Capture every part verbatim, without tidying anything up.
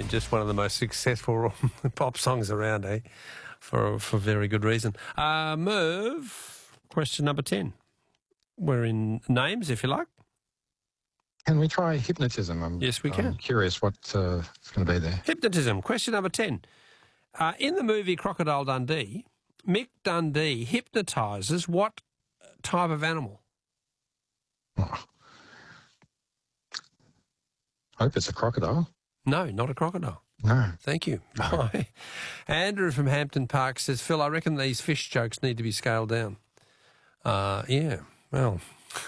just one of the most successful pop songs around, eh? For for very good reason. Uh, Merv, question number ten. We're in names, if you like. Can we try hypnotism? I'm, Yes, we can. I'm curious what's uh, going to be there. Hypnotism, question number ten. Uh, in the movie Crocodile Dundee, Mick Dundee hypnotises what type of animal? Oh. Hope it's a crocodile. No, not a crocodile. No. Thank you. No. Andrew from Hampton Park says, Phil, I reckon these fish jokes need to be scaled down. Uh, yeah, well...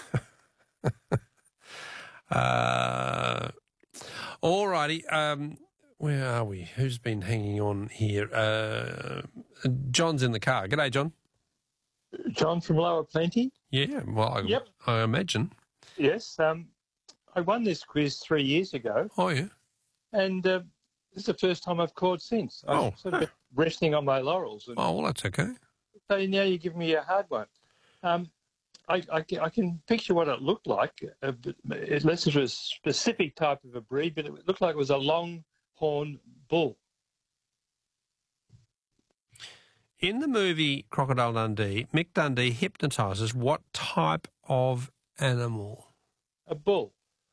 Uh, all righty. Um, where are we? Who's been hanging on here? Uh, John's in the car. G'day, John. John from Lower Plenty. Yeah, well, I, Yep. I imagine. Yes. Um, I won this quiz three years ago, Oh, yeah. and uh, this is the first time I've called since. Oh. I've sort of been resting on my laurels. And Oh, well, that's okay. so now you give me a hard one. Um, I, I, can- I can picture what it looked like, uh, but unless it was a specific type of a breed, but it looked like it was a long-horn bull. In the movie Crocodile Dundee, Mick Dundee hypnotises what type of animal? A bull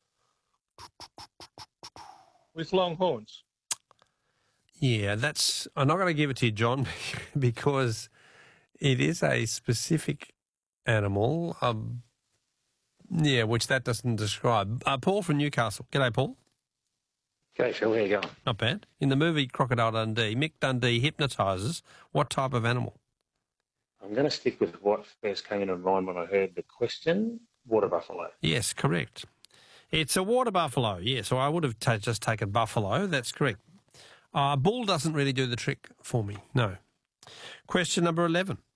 with long horns. Yeah, that's... I'm not going to give it to you, John, because it is a specific animal, um, yeah, which that doesn't describe. Uh, Paul from Newcastle. G'day, Paul. Okay, Phil, where you going? Not bad. In the movie Crocodile Dundee, Mick Dundee hypnotises what type of animal? I'm going to stick with what first came into mind when I heard the question, water buffalo. Yes, correct. It's a water buffalo, yes, or I would have ta just taken buffalo. That's correct. Uh, bull doesn't really do the trick for me, no. Question number eleven.